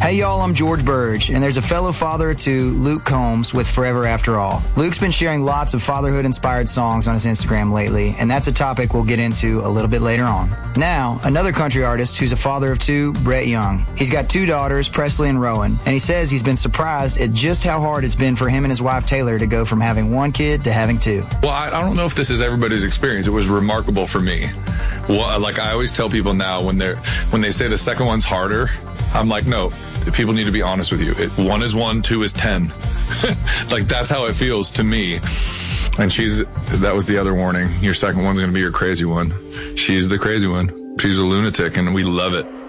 Hey y'all, I'm George Burge, and there's a fellow father to Luke Combs with Forever After All. Luke's been sharing lots of fatherhood-inspired songs on his Instagram lately, and that's a topic we'll get into a little bit later on. Now, another country artist who's a father of two, Brett Young. He's got two daughters, Presley and Rowan, and he says he's been surprised at just how hard it's been for him and his wife Taylor to go from having one kid to having two. Well, I don't know if this is everybody's experience. It was remarkable for me. Well, like I always tell people now when they say the second one's harder, I'm like, no, people need to be honest with you. 1 is 1, 2 is 10. Like that's how it feels to me. And that was the other warning. Your second one's going to be your crazy one. She's the crazy one. She's a lunatic and we love it.